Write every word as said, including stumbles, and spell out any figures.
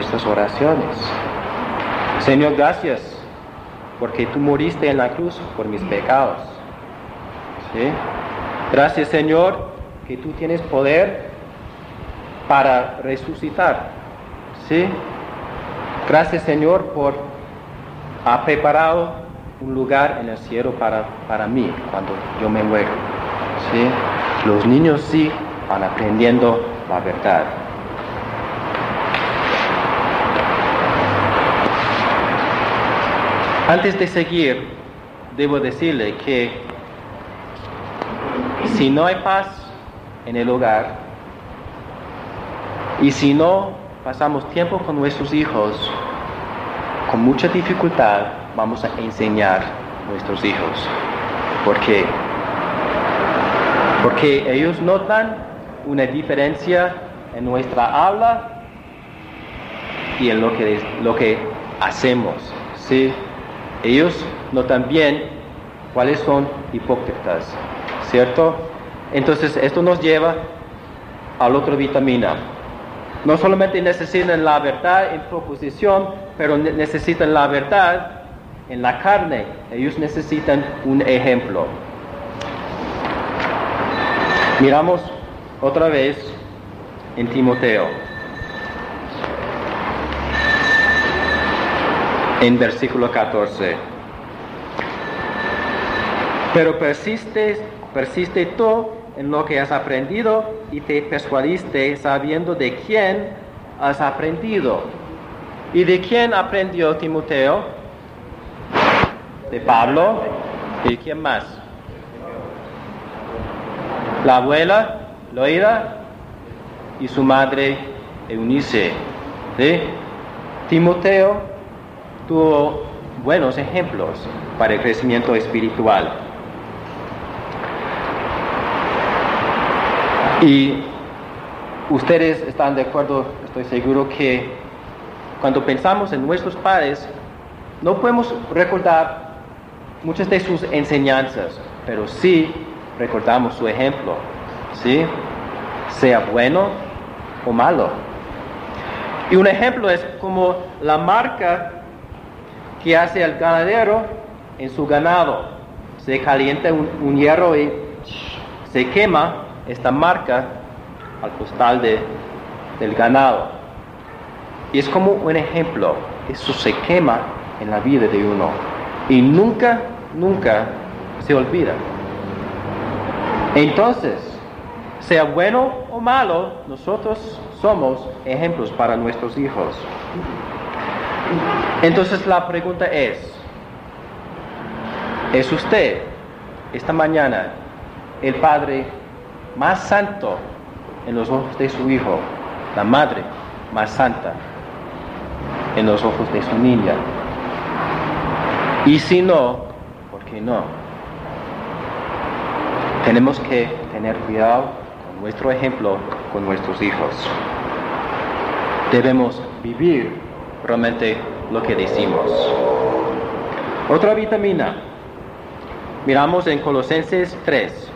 nuestras oraciones. Señor, gracias, porque tú moriste en la cruz por mis pecados. ¿Sí? Gracias, Señor, que tú tienes poder para resucitar. ¿Sí? Gracias, Señor, por haber preparado un lugar en el cielo para, para mí cuando yo me muero. ¿Sí? Los niños sí van aprendiendo la verdad. Antes de seguir, debo decirle que si no hay paz en el hogar y si no pasamos tiempo con nuestros hijos, con mucha dificultad vamos a enseñar a nuestros hijos. ¿Por qué? Porque ellos notan una diferencia en nuestra habla y en lo que, lo que hacemos. ¿Sí? Ellos notan bien cuáles son hipócritas, ¿cierto? Entonces esto nos lleva a la otra vitamina. No solamente necesitan la verdad en proposición, pero necesitan la verdad en la carne. Ellos necesitan un ejemplo. Miramos otra vez en Timoteo, en versículo catorce. Pero persiste, persiste tú en lo que has aprendido y te persuadiste sabiendo de quién has aprendido. ¿Y de quién aprendió Timoteo? De Pablo. ¿Y quién más? La abuela, Loida, y su madre, Eunice. ¿Sí? Timoteo tuvo buenos ejemplos para el crecimiento espiritual. Y ustedes están de acuerdo, estoy seguro, que cuando pensamos en nuestros padres, no podemos recordar muchas de sus enseñanzas, pero sí recordamos su ejemplo, ¿sí? Sea bueno o malo. Y un ejemplo es como la marca que hace el ganadero en su ganado. Se calienta un, un hierro y se quema esta marca al costal de, del ganado. Y es como un ejemplo. Eso se quema en la vida de uno. Y nunca, nunca se olvida. Entonces, sea bueno o malo, nosotros somos ejemplos para nuestros hijos. Entonces la pregunta es, ¿es usted esta mañana el padre más santo en los ojos de su hijo, la madre más santa en los ojos de su niña? Y si no, ¿por qué no? Tenemos que tener cuidado con nuestro ejemplo con nuestros hijos. Debemos vivir realmente lo que decimos. Otra vitamina. Miramos en Colosenses tres.